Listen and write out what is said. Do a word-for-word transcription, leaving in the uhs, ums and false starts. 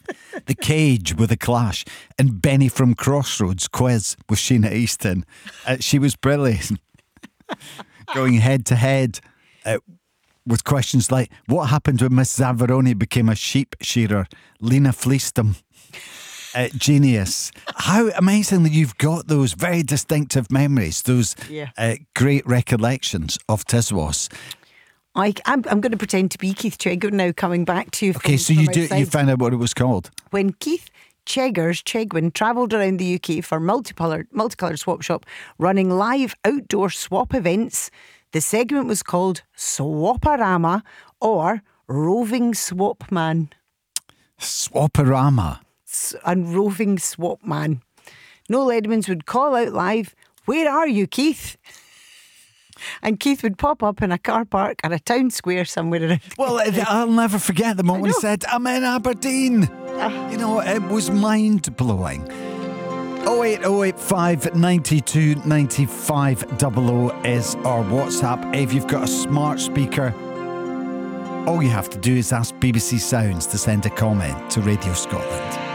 The Cage with a Clash, and Benny from Crossroads quiz with Sheena Easton. Uh, she was brilliant. Going head to head uh, with questions like, what happened when Miss Zavaroni became a sheep shearer? Lena fleeced him. Uh, genius. How amazing that you've got those very distinctive memories, those Yeah. uh, great recollections of Tiswas. I, I'm, I'm going to pretend to be Keith Chegwin now, coming back to you. Okay, from, so from you do outside. you found out what it was called? When Keith Cheggers Chegwin travelled around the U K for multicoloured multicoloured swap shop, running live outdoor swap events, the segment was called Swaparama or Roving Swap Man. Swaparama. S- And Roving Swap Man. Noel Edmonds would call out live, "Where are you, Keith?" And Keith would pop up in a car park at a town square somewhere around. Well, I'll never forget the moment he know. said, I'm in Aberdeen. Ah. You know, it was mind-blowing. oh eight oh eight five, nine two, nine five zero zero is our WhatsApp. If you've got a smart speaker, all you have to do is ask B B C Sounds to send a comment to Radio Scotland.